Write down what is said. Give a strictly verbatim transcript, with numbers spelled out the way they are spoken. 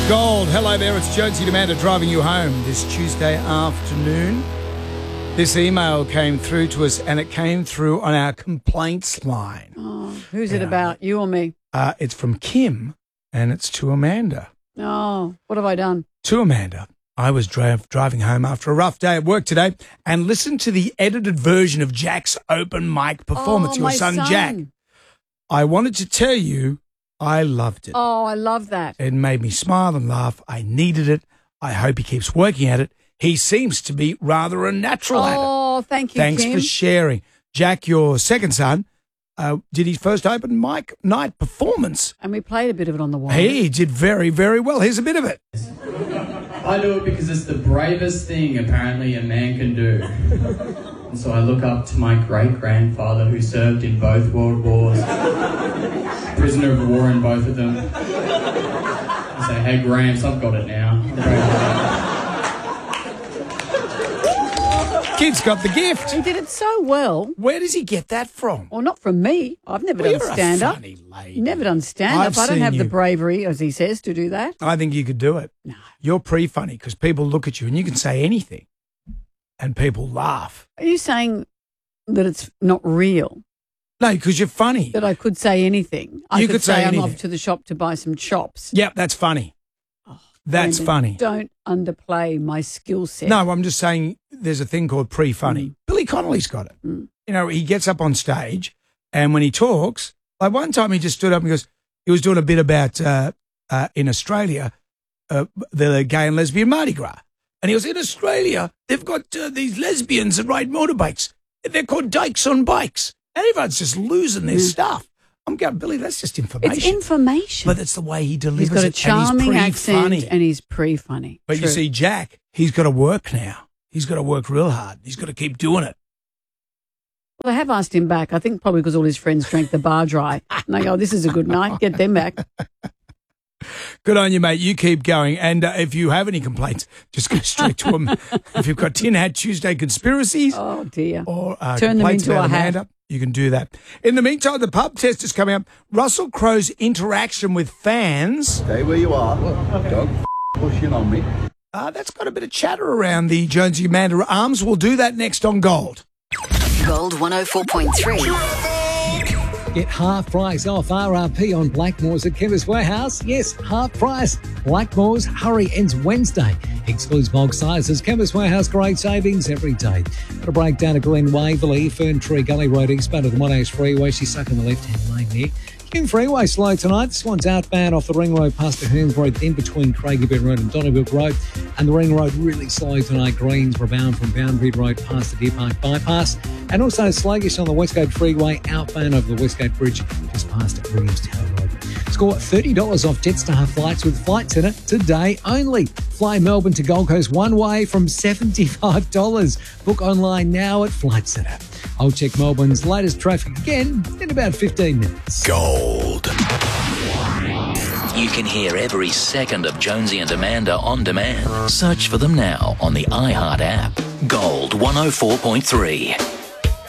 Gold. Hello there, it's Jonesy and Amanda driving you home this Tuesday afternoon. This email came through to us and it came through on our complaints line. Oh, who's Yeah. it about, you or me? Uh, it's from Kim and it's to Amanda. Oh, what have I done? To Amanda. I was dri- driving home after a rough day at work today and listened to the edited version of Jack's open mic performance, oh, your my son, son Jack. I wanted to tell you I loved it. Oh, I love that. It made me smile and laugh. I needed it. I hope he keeps working at it. He seems to be rather a natural at it. Oh, thank you, Thanks Kim. for sharing. Jack, your second son, uh, did his first open mic night performance. And we played a bit of it on the wall. He did very, very well. Here's a bit of it. I do it because it's the bravest thing apparently a man can do. And so I look up to my great-grandfather who served in both world wars, prisoner of war in both of them. I say, hey Gramps, I've got it now. I'm Kid's got the gift. He did it so well. Where does he get that from? Well, not from me. I've never Well, done you're a stand-up. funny lady. Never done stand-up. I've I don't seen have you. the bravery, as he says, to do that. I think you could do it. No. You're pre-funny because people look at you and you can say anything and people laugh. Are you saying that it's not real? No, because you're funny. That I could say anything? I You could, could say I'm anything. off to the shop to buy some chops. Yep, that's funny. That's Brendan, funny. Don't underplay my skill set. No, I'm just saying there's a thing called pre-funny. Mm. Billy Connolly's got it. Mm. You know, he gets up on stage and when he talks, like one time he just stood up and goes, he was doing a bit about, uh, uh, in Australia, uh, the gay and lesbian Mardi Gras. And he goes, in Australia, they've got uh, these lesbians that ride motorbikes. They're called dykes on bikes. And everyone's just losing their Mm. stuff. I'm going, Billy, that's just information. It's information. But it's the way he delivers He's got a it, charming and he's accent pre-funny. and he's pre-funny. But you True. see, Jack, he's got to work now. He's got to work real hard. He's got to keep doing it. Well, I have asked him back. I think probably because all his friends drank the bar dry. And they go, this is a good night. Get them back. Good on you, mate. You keep going. And uh, if you have any complaints, just go straight to him. If you've got Tin Hat Tuesday conspiracies Oh, dear. or uh, Turn them complaints into about a hat. Amanda, you can do that. In the meantime, the pub test is coming up. Russell Crowe's interaction with fans. Stay where you are. Don't f- push in on me. Uh, that's got a bit of chatter around the Jonesy Amanda arms. We'll do that next on Gold. Gold one oh four point three. Get half price off R R P on Blackmores at Chemist Warehouse. Yes, half price. Blackmores Hurry ends Wednesday. Excludes bulk sizes. Chemist Warehouse, great savings every day. Got a breakdown of Glen Waverley, Fern Tree Gully Road, eastbound of the one H Freeway. She's stuck in the left-hand lane there. King Freeway slow tonight. This one's outbound off the Ring Road past the Hearns Road, in between Craigiebend Road and Donnybrook Road. And the Ring Road really slow tonight. Greens were bound from Boundary Road past the Deer Park Bypass. And also sluggish on the Westgate Freeway, outbound over the Westgate Bridge, just past Williamstown Road. Score thirty dollars off Jetstar flights with Flight Centre today only. Fly Melbourne to Gold Coast one way from seventy-five dollars. Book online now at Flight Centre. I'll check Melbourne's latest traffic again in about fifteen minutes. Gold. You can hear every second of Jonesy and Amanda on demand. Search for them now on the iHeart app. Gold one oh four point three.